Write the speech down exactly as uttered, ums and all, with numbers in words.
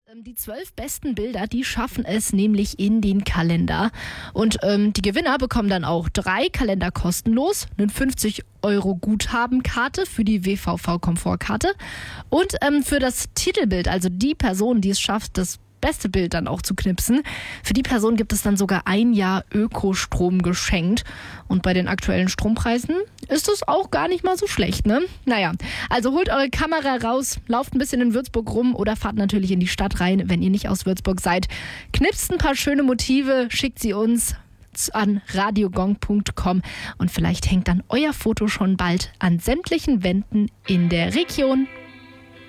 Die zwölf besten Bilder, die schaffen es nämlich in den Kalender. Und ähm, die Gewinner bekommen dann auch drei Kalender kostenlos, eine fünfzig Euro Guthabenkarte für die W V V-Komfortkarte und ähm, für das Titelbild, also die Person, die es schafft, das beste Bild dann auch zu knipsen. Für die Person gibt es dann sogar ein Jahr Ökostrom geschenkt. Und bei den aktuellen Strompreisen ist es auch gar nicht mal so schlecht, ne? Naja, also holt eure Kamera raus, lauft ein bisschen in Würzburg rum oder fahrt natürlich in die Stadt rein, wenn ihr nicht aus Würzburg seid. Knipst ein paar schöne Motive, schickt sie uns an radiogong punkt com und vielleicht hängt dann euer Foto schon bald an sämtlichen Wänden in der Region.